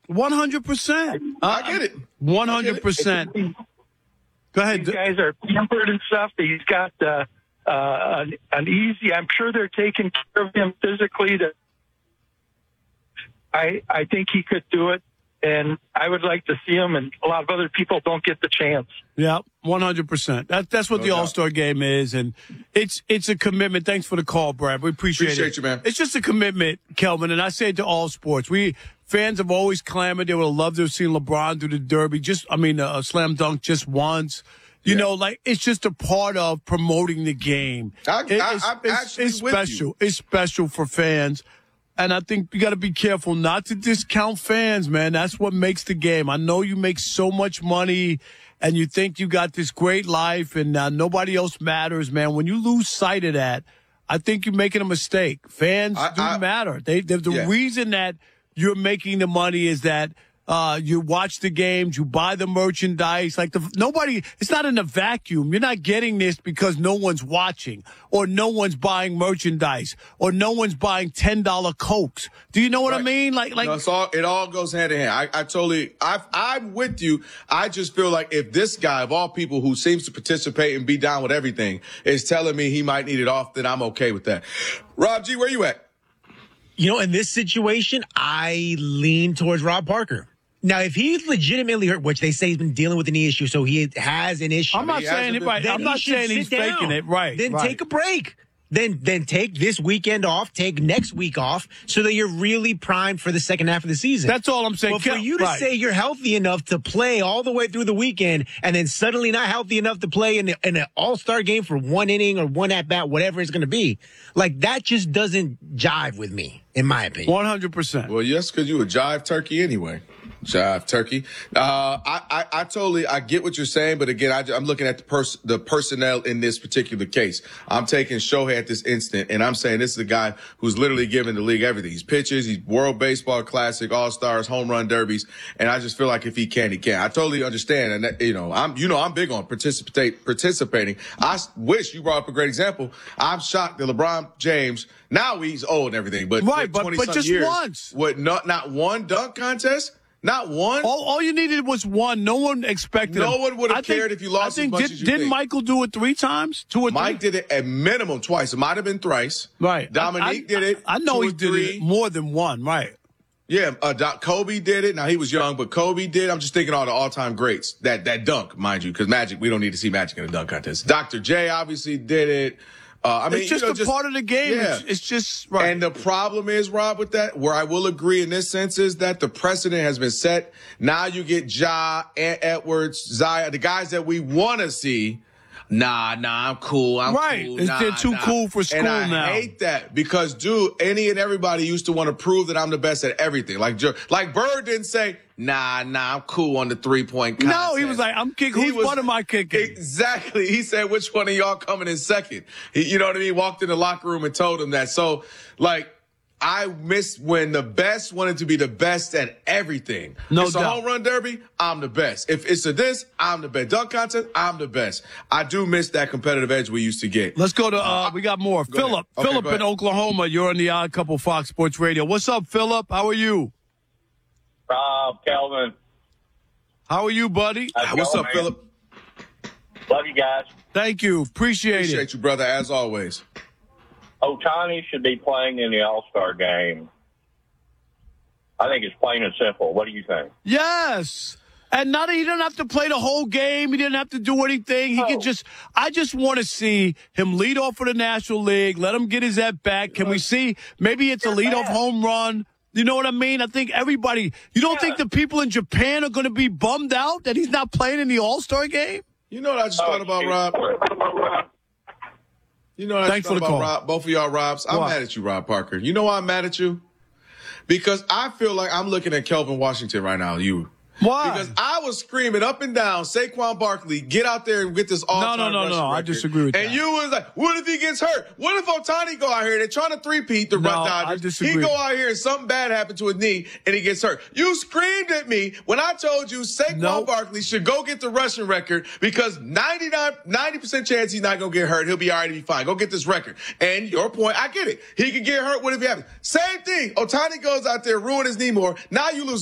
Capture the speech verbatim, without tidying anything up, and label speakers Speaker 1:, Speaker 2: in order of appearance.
Speaker 1: one hundred percent.
Speaker 2: I get it.
Speaker 1: one hundred percent. Go ahead.
Speaker 3: These guys are pampered and stuff. He's got uh, uh, an, an easy. I'm sure they're taking care of him physically. To, I I think he could do it, and I would like to see him. And a lot of other people don't get the chance.
Speaker 1: Yeah, one hundred percent. That, that's what
Speaker 2: No
Speaker 1: the
Speaker 2: doubt.
Speaker 1: All-Star game is, and it's it's a commitment. Thanks for the call, Brad. We appreciate,
Speaker 2: Appreciate
Speaker 1: it.
Speaker 2: you, man.
Speaker 1: It's just a commitment, Kelvin, and I say it to all sports. We fans have always clamored they would have loved to have seen LeBron do the Derby. Just, I mean, a slam dunk just once. You
Speaker 2: Yeah.
Speaker 1: know, like it's just a part of promoting the game.
Speaker 2: I-
Speaker 1: It-
Speaker 2: I-
Speaker 1: it's,
Speaker 2: I'm
Speaker 1: it's-
Speaker 2: actually
Speaker 1: it's
Speaker 2: with you.
Speaker 1: special. It's special for fans. And I think you got to be careful not to discount fans, man. That's what makes the game. I know you make so much money and you think you got this great life and uh, nobody else matters, man. When you lose sight of that, I think you're making a mistake. Fans
Speaker 2: I-
Speaker 1: do
Speaker 2: I-
Speaker 1: matter. They, they the
Speaker 2: Yeah.
Speaker 1: reason that you're making the money is that uh, you watch the games, you buy the merchandise. Like the nobody, it's not in a vacuum. You're not getting this because no one's watching, or no one's buying merchandise, or no one's buying ten dollar Cokes. Do you know what I
Speaker 2: Right.
Speaker 1: mean? Like, like
Speaker 2: No, it's all, it all goes hand in hand. I, I totally, I, I'm with you. I just feel like if this guy, of all people who seems to participate and be down with everything, is telling me he might need it off, then I'm okay with that. Rob G, where you at?
Speaker 4: You know, in this situation, I lean towards Rob Parker. Now, if he's legitimately hurt, which they say he's been dealing with a knee issue, so he has an issue.
Speaker 1: I'm not
Speaker 2: he
Speaker 1: saying
Speaker 2: hasn't
Speaker 1: it
Speaker 2: been-
Speaker 1: right.
Speaker 4: then
Speaker 1: I'm
Speaker 4: he
Speaker 1: not
Speaker 4: should
Speaker 1: saying
Speaker 4: sit
Speaker 1: he's
Speaker 4: down.
Speaker 1: faking it. Right.
Speaker 4: Then
Speaker 1: right.
Speaker 4: take a break. Then then take this weekend off, take next week off, so that you're really primed for the second half of the season.
Speaker 1: That's all I'm saying.
Speaker 4: But for
Speaker 1: Kel-
Speaker 4: you to
Speaker 1: right.
Speaker 4: say you're healthy enough to play all the way through the weekend and then suddenly not healthy enough to play in, the, in an all-star game for one inning or one at-bat, whatever it's going to be, like that just doesn't jive with me, in my opinion.
Speaker 1: one hundred percent.
Speaker 2: Well, yes, because you a jive turkey anyway. Jive turkey. Uh, I, I, I totally, I get what you're saying, but again, I, I'm looking at the pers- the personnel in this particular case. I'm taking Shohei at this instant, and I'm saying this is a guy who's literally giving the league everything. He's pitches, he's World Baseball Classic, All Stars, home run derbies, and I just feel like if he can, he can. I totally understand, and that, you know, I'm, you know, I'm big on participate participating. I s- wish you brought up a great example. I'm shocked that LeBron James. Now he's old and everything, but
Speaker 1: Right,
Speaker 2: with
Speaker 1: but-
Speaker 2: twenty
Speaker 1: but
Speaker 2: some
Speaker 1: just
Speaker 2: years,
Speaker 1: once.
Speaker 2: With not not one dunk contest. Not one.
Speaker 1: All, all you needed was one. No one expected.
Speaker 2: No
Speaker 1: him.
Speaker 2: one would have
Speaker 1: I think-
Speaker 2: cared if you lost
Speaker 1: I think
Speaker 2: as much
Speaker 1: did,
Speaker 2: as you
Speaker 1: Didn't
Speaker 2: think.
Speaker 1: Michael do it three times? Two or
Speaker 2: Mike
Speaker 1: three?
Speaker 2: did it at minimum twice. It might have been thrice.
Speaker 1: Right.
Speaker 2: Dominique
Speaker 1: I, I,
Speaker 2: did it.
Speaker 1: I know
Speaker 2: two
Speaker 1: he
Speaker 2: or
Speaker 1: did
Speaker 2: three.
Speaker 1: it more than one. Right.
Speaker 2: Yeah, uh, Doc, Kobe did it. Now he was young, but Kobe did. I'm just thinking all the all-time greats. That that dunk, mind you, because Magic, we don't need to see Magic in a dunk contest. Doctor J obviously did it. Uh, I mean,
Speaker 1: It's just
Speaker 2: you know,
Speaker 1: a part of the game.
Speaker 2: Yeah.
Speaker 1: It's, it's just right.
Speaker 2: And the problem is, Rob, with that, where I will agree in this sense is that the precedent has been set. Now you get Ja, Ant Edwards, Zaya, the guys that we want to see. Nah, nah, I'm cool. I'm
Speaker 1: Right.
Speaker 2: cool.
Speaker 1: It's-
Speaker 2: Nah,
Speaker 1: they're too
Speaker 2: nah.
Speaker 1: cool for school
Speaker 2: and I
Speaker 1: now.
Speaker 2: hate that because, dude, any and everybody used to want to prove that I'm the best at everything. Like, Jer- like Bird didn't say, nah, nah, I'm cool on the three-point contest.
Speaker 1: no, he was like, I'm kicking.
Speaker 2: He
Speaker 1: Who's
Speaker 2: was-
Speaker 1: one of my kicking?
Speaker 2: Exactly. He said, which one of y'all coming in second? He, you know what I mean? Walked in the locker room and told him that. So, like, I miss when the best wanted to be the best at everything.
Speaker 1: No
Speaker 2: it's
Speaker 1: doubt.
Speaker 2: a home run derby, I'm the best. If it's a this, I'm the best. Dunk contest, I'm the best. I do miss that competitive edge we used to get.
Speaker 1: Let's go to, uh, we got more.
Speaker 2: Go
Speaker 1: Philip.
Speaker 2: ahead. Okay,
Speaker 1: Philip
Speaker 2: go
Speaker 1: in
Speaker 2: ahead.
Speaker 1: Oklahoma. You're on the Odd Couple Fox Sports Radio. What's up, Philip? How are you?
Speaker 5: Rob, Kelvin.
Speaker 1: How are you, buddy?
Speaker 5: How's it
Speaker 2: What's
Speaker 5: going,
Speaker 2: up,
Speaker 5: man?
Speaker 2: Philip?
Speaker 5: Love you guys.
Speaker 1: Thank you. Appreciate, it.
Speaker 2: Appreciate you, brother, as always.
Speaker 5: Otani should be playing in the All-Star game. I think it's plain and simple. What do you think?
Speaker 1: Yes. And not he didn't have to play the whole game. He didn't have to do anything. He
Speaker 5: Oh.
Speaker 1: could just I just want to see him lead off for the National League. Let him get his at bat. Can we see maybe it's a leadoff home run? You know what I mean? I think everybody you don't
Speaker 5: Yeah.
Speaker 1: think the people in Japan are going to be bummed out that he's not playing in the All-Star game?
Speaker 2: You know what I just thought about,
Speaker 5: shoot.
Speaker 2: Rob? You know what I
Speaker 1: Thanks
Speaker 2: just
Speaker 1: for
Speaker 2: thought
Speaker 1: the
Speaker 2: about,
Speaker 1: call.
Speaker 2: Rob? Both of y'all, Robs. I'm
Speaker 1: What?
Speaker 2: mad at you, Rob Parker. You know why I'm mad at you? Because I feel like I'm looking at Kelvin Washington right now, you.
Speaker 1: Why?
Speaker 2: Because I was screaming up and down, Saquon Barkley, get out there and get this all-time
Speaker 1: no, no,
Speaker 2: rushing
Speaker 1: no. I
Speaker 2: record.
Speaker 1: disagree with
Speaker 2: and
Speaker 1: that.
Speaker 2: you was like, what if he gets hurt? What if Otani go out here? They're trying to three-peat the
Speaker 1: No,
Speaker 2: Dodgers.
Speaker 1: I disagree.
Speaker 2: He go out here and something bad happened to his knee and he gets hurt. You screamed at me when I told you Saquon
Speaker 1: Nope.
Speaker 2: Barkley should go get the rushing record because ninety-nine, ninety percent chance he's not going to get hurt. He'll be all right, he'll be fine. Go get this record. And your point, I get it. He could get hurt. What if he happens? Same thing. Otani goes out there, ruin his knee more. Now you lose